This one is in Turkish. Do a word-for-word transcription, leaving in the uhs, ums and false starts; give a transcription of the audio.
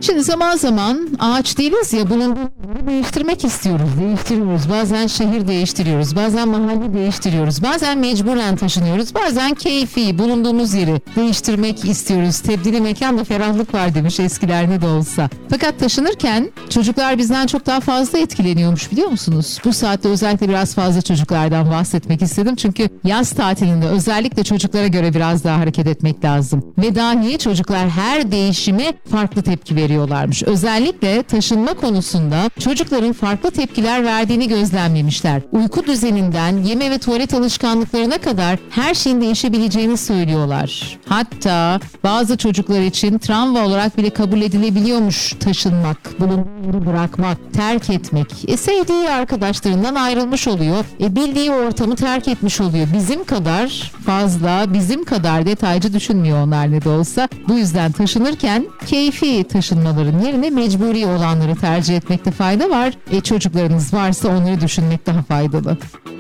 Şimdi zaman zaman ağaç değiliz ya, bulunduğumuz yeri değiştirmek istiyoruz. Değiştiriyoruz. Bazen şehir değiştiriyoruz. Bazen mahalle değiştiriyoruz. Bazen mecburen taşınıyoruz. Bazen keyfi bulunduğumuz yeri değiştirmek istiyoruz. Tebdili mekanda ferahlık var demiş eskiler ne de olsa. Fakat taşınırken çocuklar bizden çok daha fazla etkileniyormuş, biliyor musunuz? Bu saatte özellikle biraz fazla çocuklardan bahsetmek istedim. Çünkü yaz tatilinde özellikle çocuklara göre biraz daha hareket etmek lazım. Ve dahi çocuklar her değişime farklı tepki veriyorlarmış. Özellikle taşınma konusunda çocukların farklı tepkiler verdiğini gözlemlemişler. Uyku düzeninden yeme ve tuvalet alışkanlıklarına kadar her şeyin değişebileceğini söylüyorlar. Hatta bazı çocuklar için travma olarak bile kabul edilebiliyormuş taşınmak, bulunduğu yeri bırakmak, terk etmek. E, sevdiği arkadaşlarından ayrılmış oluyor. E, bildiği ortamı terk etmiş oluyor. Bizim kadar fazla, bizim kadar detaycı düşünmüyor onlar ne de olsa. Bu yüzden taşınırken keyfi taşınmaların yerine mecburi olanları tercih etmekte fayda var. E, çocuklarınız varsa onları düşünmek daha faydalı.